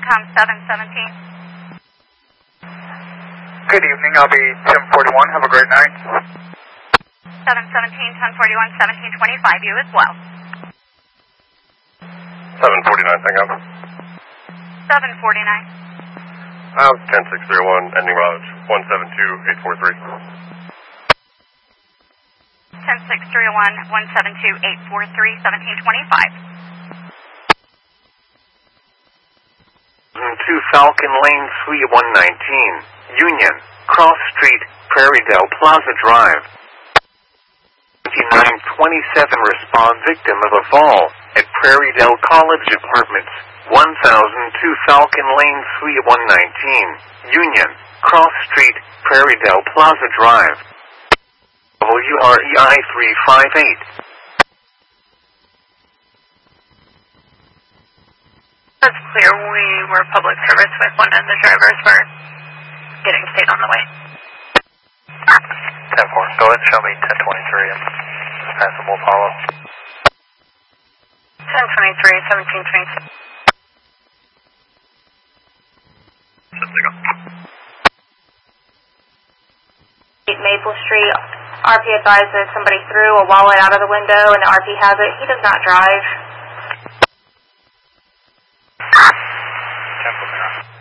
Income 717. Good evening, I'll be 1041. Have a great night. 717, 1041, 1725, you as well. 749, hang up. 749. 10601, ending mileage 172843. 10631, 172843, 1725. 2 Falcon Lane, Suite 119, Union, Cross Street, Prairiedale Plaza Drive. 2927, respond victim of a fall at Prairiedale College Apartments, 1002 Falcon Lane, Suite 119, Union, Cross Street, Prairiedale Plaza Drive. WREI 358. That's clear. We were public service with one of the drivers. We're getting state on the way. 10-4. Go ahead and show me 1023 and pass and we'll follow. 1023, 1726. Maple Street. RP advises somebody threw a wallet out of the window and the RP has it. He does not drive. 10-4.